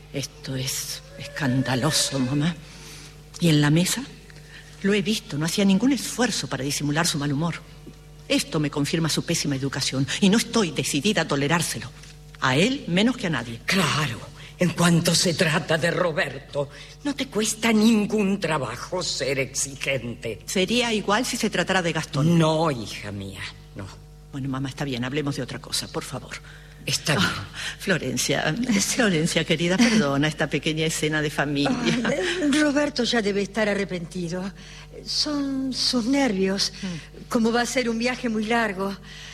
Esto es escandaloso, mamá. ¿Y en la mesa? Lo he visto, no hacía ningún esfuerzo para disimular su mal humor. Esto me confirma su pésima educación y no estoy decidida a tolerárselo. A él menos que a nadie. Claro, en cuanto se trata de Roberto, no te cuesta ningún trabajo ser exigente. Sería igual si se tratara de Gastón. No, hija mía, no. Bueno, mamá, está bien, hablemos de otra cosa, por favor. Está bien. Florencia, querida, perdona esta pequeña escena de familia. Roberto ya debe estar arrepentido. Son sus nervios. Como va a ser un viaje muy largo.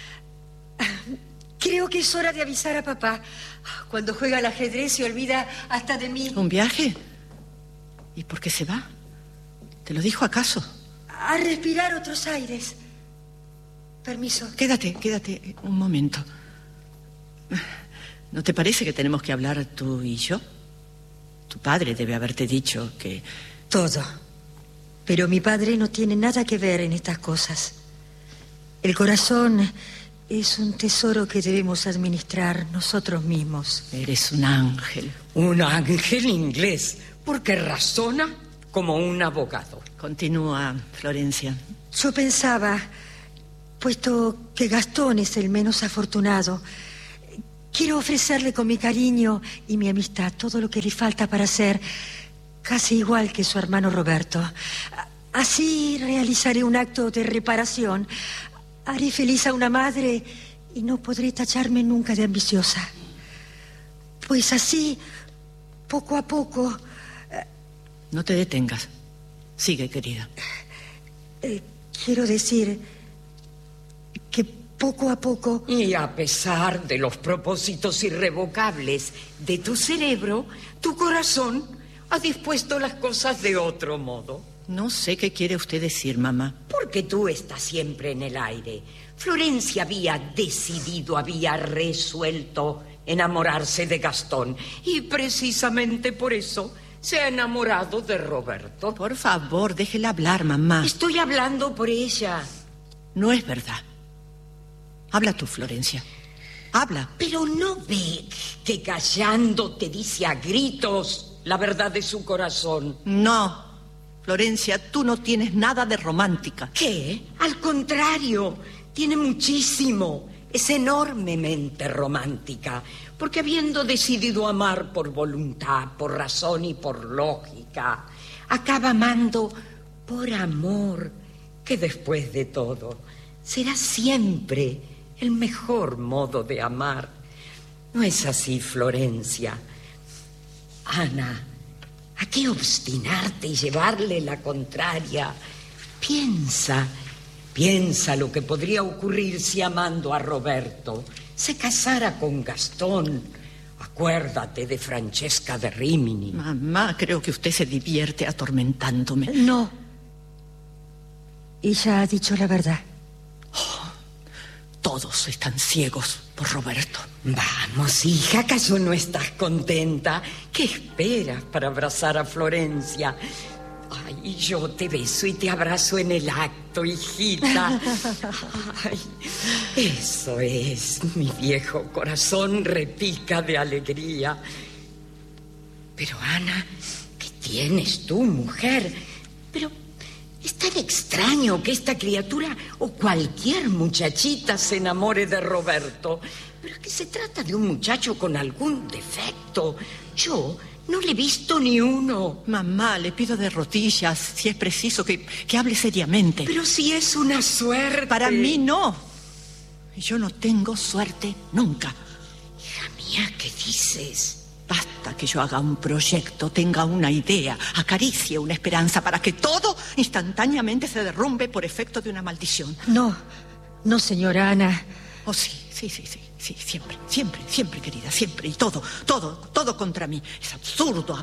Creo que es hora de avisar a papá. Cuando juega al ajedrez se olvida hasta de mí. ¿Un viaje? ¿Y por qué se va? ¿Te lo dijo acaso? A respirar otros aires. Permiso. Quédate un momento. ¿No te parece que tenemos que hablar tú y yo? Tu padre debe haberte dicho que... Todo. Pero mi padre no tiene nada que ver en estas cosas. El corazón es un tesoro que debemos administrar nosotros mismos. Eres un ángel. Un ángel inglés, porque razona como un abogado. Continúa, Florencia. Yo pensaba, puesto que Gastón es el menos afortunado, quiero ofrecerle con mi cariño y mi amistad todo lo que le falta para ser casi igual que su hermano Roberto. Así realizaré un acto de reparación. Haré feliz a una madre y no podré tacharme nunca de ambiciosa. Pues así, poco a poco... No te detengas. Sigue, querida. Quiero decir que poco a poco... Y a pesar de los propósitos irrevocables de tu cerebro, tu corazón ha dispuesto las cosas de otro modo. No sé qué quiere usted decir, mamá. Porque tú estás siempre en el aire. Florencia había decidido, había resuelto enamorarse de Gastón. Y precisamente por eso se ha enamorado de Roberto. Por favor, déjela hablar, mamá. Estoy hablando por ella. No es verdad. Habla tú, Florencia. Habla. Pero no ve que callando te dice a gritos la verdad de su corazón. No. Florencia, tú no tienes nada de romántica. ¿Qué? Al contrario, tiene muchísimo. Es enormemente romántica. Porque habiendo decidido amar por voluntad, por razón y por lógica, acaba amando por amor, que después de todo será siempre el mejor modo de amar. ¿No es así, Florencia? Ana, ¿a qué obstinarte y llevarle la contraria? Piensa lo que podría ocurrir si, amando a Roberto, se casara con Gastón. Acuérdate de Francesca de Rimini. Mamá, creo que usted se divierte atormentándome. No. Ella ha dicho la verdad. Todos están ciegos por Roberto. Vamos, hija, ¿acaso no estás contenta? ¿Qué esperas para abrazar a Florencia? Ay, yo te beso y te abrazo en el acto, hijita. Ay, eso es, mi viejo corazón repica de alegría. Pero, Ana, ¿qué tienes tú, mujer? Pero es tan extraño que esta criatura o cualquier muchachita se enamore de Roberto. Pero es que se trata de un muchacho con algún defecto. Yo no le he visto ni uno. Mamá, le pido de rodillas, si es preciso, que hable seriamente. Pero si es una suerte. Para mí no. Yo no tengo suerte nunca. Hija mía, ¿qué dices? Basta que yo haga un proyecto, tenga una idea, acaricie una esperanza para que todo instantáneamente se derrumbe por efecto de una maldición. No, señora Ana. Oh, sí, siempre, querida, siempre. Y todo contra mí. Es absurdo.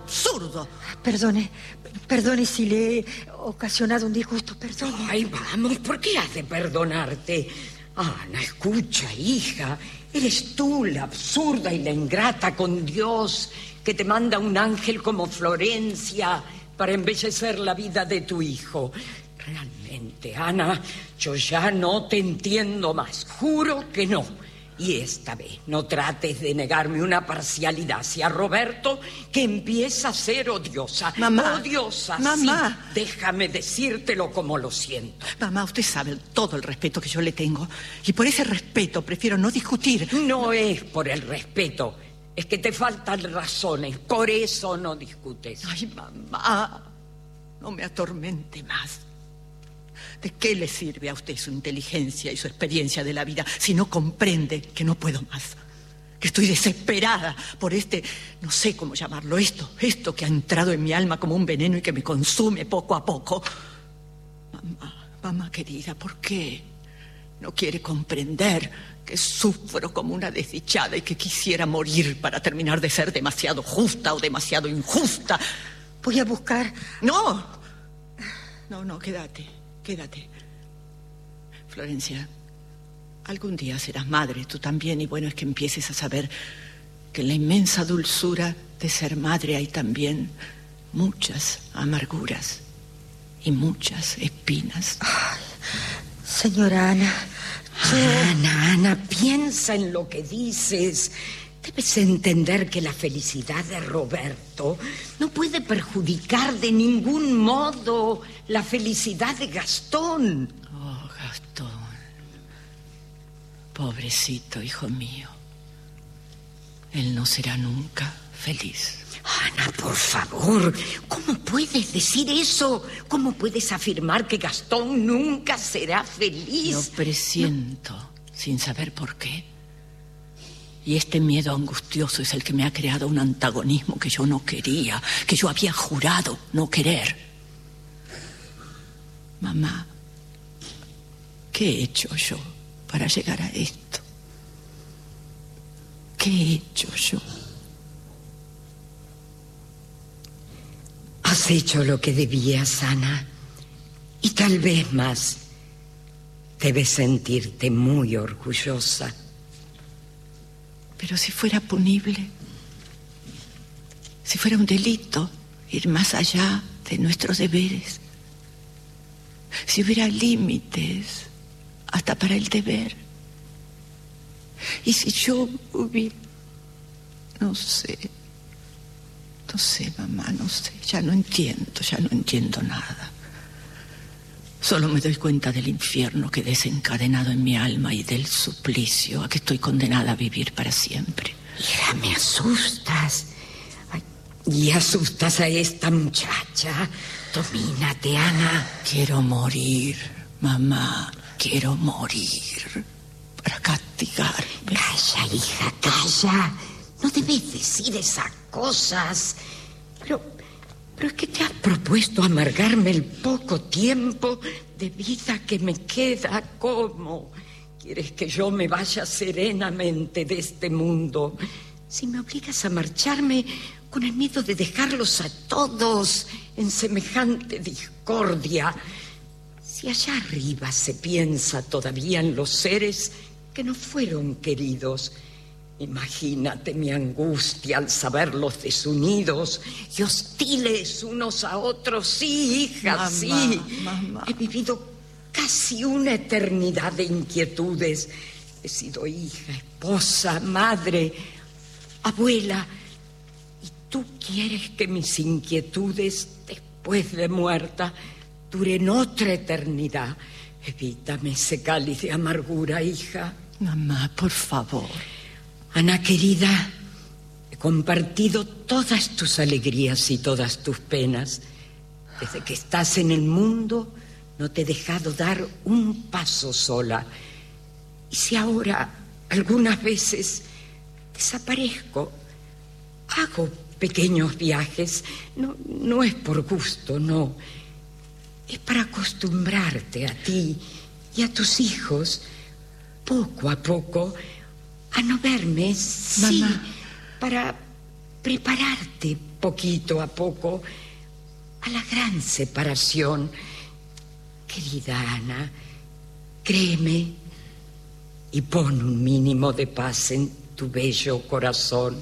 Perdone si le he ocasionado un disgusto, perdone. Ay, vamos, ¿por qué has de perdonarte? Ana, escucha, hija. Eres tú la absurda y la ingrata con Dios, que te manda un ángel como Florencia para embellecer la vida de tu hijo. Realmente, Ana, yo ya no te entiendo más. Juro que no. Y esta vez no trates de negarme una parcialidad hacia Roberto, que empieza a ser odiosa. Mamá. Odiosa, Mamá. sí. Déjame decírtelo como lo siento. Mamá, usted sabe todo el respeto que yo le tengo. Y por ese respeto prefiero no discutir. No es por el respeto. Es que te faltan razones. Por eso no discutes. Ay, mamá, no me atormente más. ¿De qué le sirve a usted su inteligencia y su experiencia de la vida si no comprende que no puedo más? Que estoy desesperada por no sé cómo llamarlo, esto que ha entrado en mi alma como un veneno y que me consume poco a poco. Mamá querida, ¿por qué no quiere comprender que sufro como una desdichada y que quisiera morir para terminar de ser demasiado justa o demasiado injusta? Voy a buscar... No, quédate. Florencia, algún día serás madre, tú también, y bueno es que empieces a saber que en la inmensa dulzura de ser madre hay también muchas amarguras y muchas espinas. Ay, señora Ana, Ana, piensa en lo que dices. Debes entender que la felicidad de Roberto no puede perjudicar de ningún modo la felicidad de Gastón. Oh, Gastón. Pobrecito hijo mío. Él no será nunca feliz. Ana, por favor, ¿cómo puedes decir eso? ¿Cómo puedes afirmar que Gastón nunca será feliz? Lo presiento, sin saber por qué. Y este miedo angustioso es el que me ha creado un antagonismo que yo no quería, que yo había jurado no querer. Mamá, ¿qué he hecho yo para llegar a esto? ¿Qué he hecho yo? Has hecho lo que debías, Ana. Y tal vez más. Debes sentirte muy orgullosa. Pero si fuera punible, si fuera un delito ir más allá de nuestros deberes, si hubiera límites hasta para el deber, y si yo hubiera... No sé, mamá, no sé, ya no entiendo nada. Solo me doy cuenta del infierno que he desencadenado en mi alma y del suplicio a que estoy condenada a vivir para siempre. Hija, me asustas. Ay, y asustas a esta muchacha. Domínate, Ana. Quiero morir, mamá, quiero morir para castigarme. Calla, hija, calla. No debes decir esas cosas. Pero es que te has propuesto amargarme el poco tiempo de vida que me queda. ¿Cómo quieres que yo me vaya serenamente de este mundo si me obligas a marcharme con el miedo de dejarlos a todos en semejante discordia? Si allá arriba se piensa todavía en los seres que no fueron queridos, imagínate mi angustia al saberlos desunidos y hostiles unos a otros. Sí, hija, mamá, sí. Mamá. He vivido casi una eternidad de inquietudes. He sido hija, esposa, madre, abuela. Y tú quieres que mis inquietudes, después de muerta, duren otra eternidad. Evítame ese cáliz de amargura, hija. Mamá, por favor. Ana querida, he compartido todas tus alegrías y todas tus penas. Desde que estás en el mundo, no te he dejado dar un paso sola. Y si ahora, algunas veces, desaparezco, hago pequeños viajes, no es por gusto, no. Es para acostumbrarte a ti y a tus hijos, poco a poco, a no verme, sí, mamá, para prepararte poquito a poco a la gran separación. Querida Ana, créeme y pon un mínimo de paz en tu bello corazón.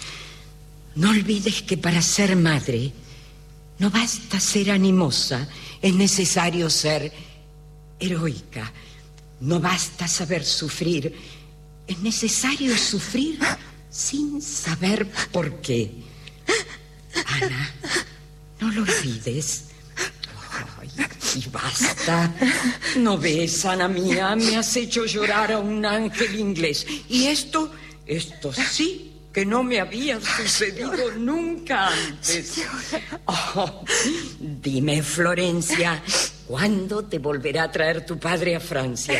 No olvides que para ser madre no basta ser animosa, es necesario ser heroica. No basta saber sufrir, es necesario sufrir sin saber por qué. Ana, no lo olvides. Ay, y basta. ¿No ves, Ana mía? Me has hecho llorar a un ángel inglés. Y esto sí que no me había sucedido nunca antes. Oh, dime, Florencia, ¿cuándo te volverá a traer tu padre a Francia?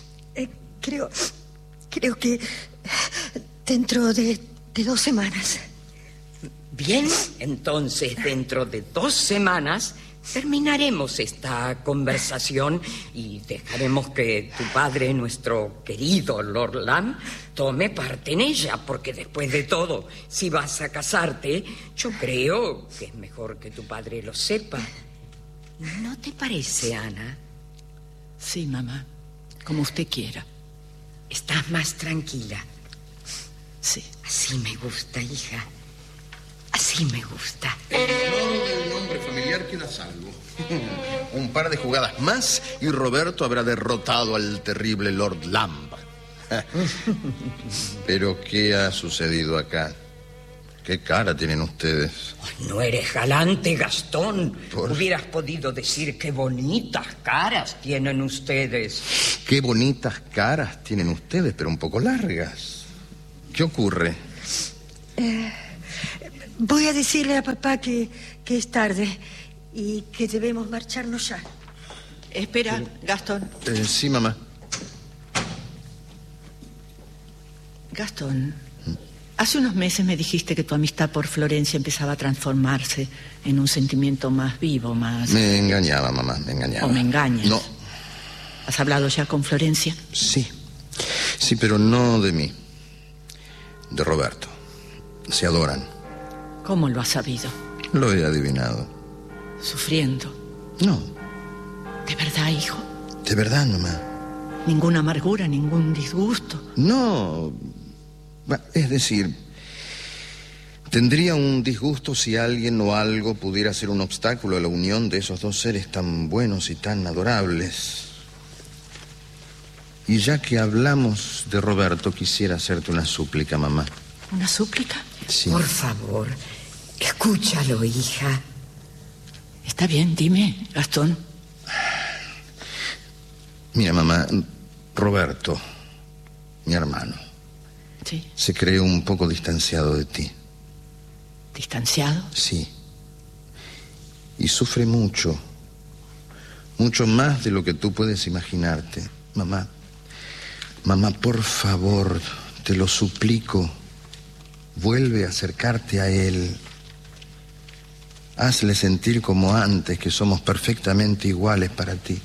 Creo que dentro de 2 semanas. Bien, entonces dentro de 2 semanas terminaremos esta conversación y dejaremos que tu padre, nuestro querido Lord Lamb, tome parte en ella, porque después de todo, si vas a casarte, yo creo que es mejor que tu padre lo sepa. ¿No te parece, Ana? Sí, mamá, como usted quiera. ¿Estás más tranquila? Sí. Así me gusta, hija. Así me gusta. El honor del nombre familiar queda a salvo. Un par de jugadas más y Roberto habrá derrotado al terrible Lord Lamb. Pero ¿qué ha sucedido acá? ¿Qué cara tienen ustedes? No eres galante, Gastón. ¿Por? Hubieras podido decir qué bonitas caras tienen ustedes. Qué bonitas caras tienen ustedes, pero un poco largas. ¿Qué ocurre? Voy a decirle a papá que es tarde y que debemos marcharnos ya. Espera, Gastón. Sí, mamá. Gastón, hace unos meses me dijiste que tu amistad por Florencia empezaba a transformarse en un sentimiento más vivo, más... Me engañaba, mamá, me engañaba. ¿O me engañas? No. ¿Has hablado ya con Florencia? Sí, pero no de mí. De Roberto. Se adoran. ¿Cómo lo has sabido? Lo he adivinado. Sufriendo. No, ¿De verdad, hijo? de verdad, mamá. ¿Ninguna amargura, ningún disgusto? No, es decir, tendría un disgusto si alguien o algo pudiera ser un obstáculo a la unión de esos 2 seres tan buenos y tan adorables. Y ya que hablamos de Roberto, quisiera hacerte una súplica, mamá. ¿Una súplica? Sí. Por favor, escúchalo, hija. Está bien, dime, Gastón. Mira, mamá, Roberto, mi hermano, Sí. se cree un poco distanciado de ti. ¿Distanciado? Sí. Y sufre mucho. Mucho más de lo que tú puedes imaginarte. Mamá, por favor, te lo suplico. Vuelve a acercarte a él. Hazle sentir como antes que somos perfectamente iguales para ti.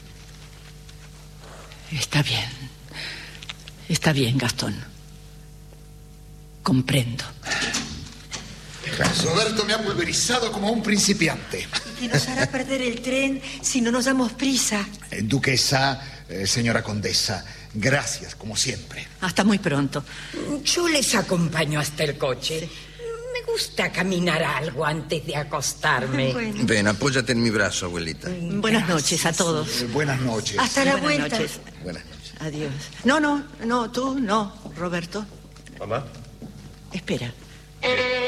Está bien, Gastón. Comprendo. Roberto me ha pulverizado como a un principiante. Que nos hará perder el tren si no nos damos prisa. Duquesa, señora condesa, gracias, como siempre. Hasta muy pronto. Yo les acompaño hasta el coche. Sí. Me gusta caminar algo antes de acostarme. Bueno. Ven, apóyate en mi brazo, abuelita. Buenas noches a todos. Buenas noches. Hasta la Buenas vuelta. noches. Buenas noches. Adiós. No, tú no, Roberto. Mamá. Espera.